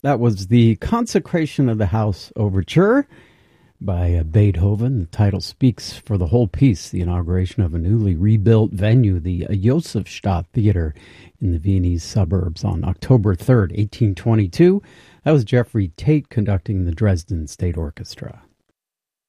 That was the Consecration of the House Overture by Beethoven. The title speaks for the whole piece, the inauguration of a newly rebuilt venue, the Josefstadt Theater in the Viennese suburbs on October 3rd, 1822. That was Jeffrey Tate conducting the Dresden State Orchestra.